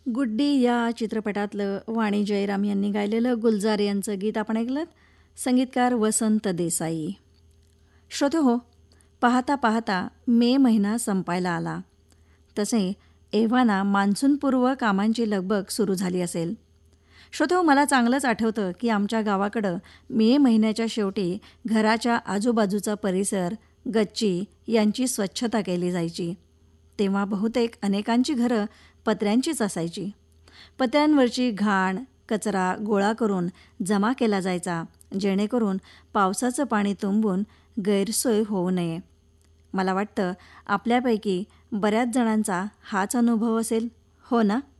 गुड्डी या चित्रपटातलं वाणी जयराम यांनी गायलेलं गुलजार यांचं गीत आपण ऐकलं. संगीतकार वसंत देसाई. श्रोते हो, पाहता पाहता मे महिना संपायला आला. तसे एव्हाना मान्सूनपूर्व कामांची लगबग सुरू झाली असेल. श्रोते हो, मला चांगलंच आठवतं की आमच्या गावाकडं मे महिन्याच्या शेवटी घराच्या आजूबाजूचा परिसर, गच्ची यांची स्वच्छता केली जायची. तेव्हा बहुतेक अनेकांची घरं पत्र्यांचीच असायची. पत्र्यांवरची घाण, कचरा गोळा करून जमा केला जायचा, जेणेकरून पावसाचं पाणी तुंबून गैरसोय होऊ नये. मला वाटतं आपल्यापैकी बऱ्याच जणांचा हाच अनुभव असेल, हो ना?